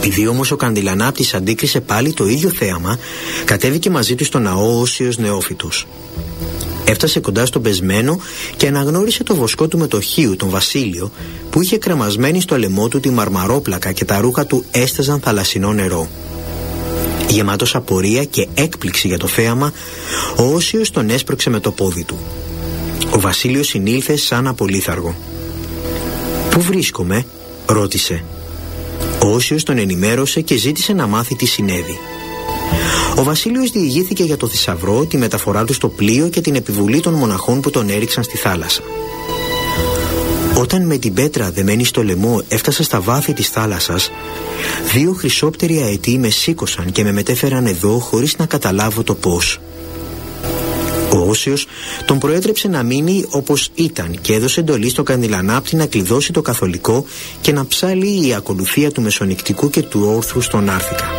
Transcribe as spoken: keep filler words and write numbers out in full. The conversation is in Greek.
Επειδή όμως ο Καντιλανάπτης αντίκρισε πάλι το ίδιο θέαμα, κατέβηκε μαζί του στο ναό όσιος νεόφυτος. Έφτασε κοντά στον πεσμένο και αναγνώρισε το βοσκό του μετοχείου, τον Βασίλειο, που είχε κρεμασμένη στο λαιμό του τη μαρμαρόπλακα και τα ρούχα του έσταζαν θαλασσινό νερό. Γεμάτος απορία και έκπληξη για το θέαμα, ο Όσιος τον έσπρωξε με το πόδι του. Ο Βασίλειος συνήλθε σαν απολύθαργο. «Πού βρίσκομαι?» ρώτησε. Ο Όσιος τον ενημέρωσε και ζήτησε να μάθει τι συνέβη. Ο Βασίλειος διηγήθηκε για το θησαυρό, τη μεταφορά του στο πλοίο και την επιβουλή των μοναχών που τον έριξαν στη θάλασσα. Όταν με την πέτρα δεμένη στο λαιμό έφτασα στα βάθη της θάλασσας, δύο χρυσόπτεροι αετοί με σήκωσαν και με μετέφεραν εδώ χωρίς να καταλάβω το πώς. Ο Όσιος τον προέτρεψε να μείνει όπως ήταν και έδωσε εντολή στον Καντιλανάπτη να κλειδώσει το καθολικό και να ψάλει η ακολουθία του μεσονικτικού και του όρθρου στον Άρθηκα.